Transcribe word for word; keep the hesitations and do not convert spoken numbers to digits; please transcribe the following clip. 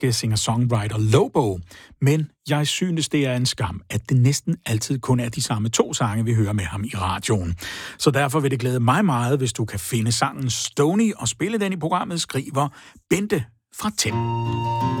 danske singer-songwriter Lobo. Men jeg synes, det er en skam, at det næsten altid kun er de samme to sange, vi hører med ham i radioen. Så derfor vil det glæde mig meget, hvis du kan finde sangen Stony og spille den i programmet, skriver Bente fra Tem.